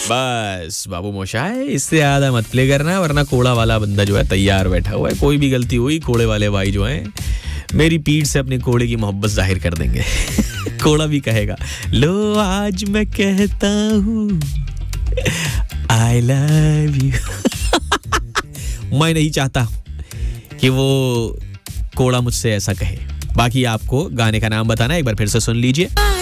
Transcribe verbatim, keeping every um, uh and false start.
बस बाबू मोशाय, इससे ज्यादा मत प्ले करना वरना कोड़ा वाला बंदा जो है तैयार बैठा हुआ है। कोई भी गलती हुई कोड़े वाले भाई जो हैं मेरी पीठ से अपने कोड़े की मोहब्बत जाहिर कर देंगे। कोड़ा भी कहेगा लो आज मैं कहता हूँ आई लव यू। मैं नहीं चाहता कि वो कोड़ा मुझसे ऐसा कहे। बाकी आपको गाने का नाम बताना, एक बार फिर से सुन लीजिए।